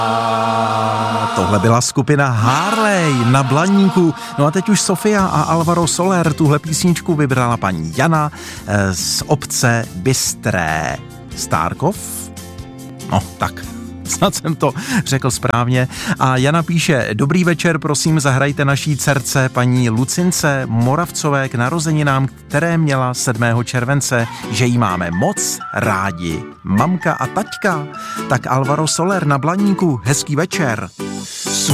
Tohle byla skupina Harley na Blaníku. No a teď už Sofia a Alvaro Soler tuhle písničku vybrala paní Jana z obce Bystré Stárkov. No tak, snad jsem to řekl správně. A Jana píše: dobrý večer, prosím, zahrajte naší dcerce paní Lucince Moravcové k narozeninám, které měla 7. července, že jí máme moc rádi. Mamka a taťka. Tak Alvaro Soler na Blaníku, hezký večer.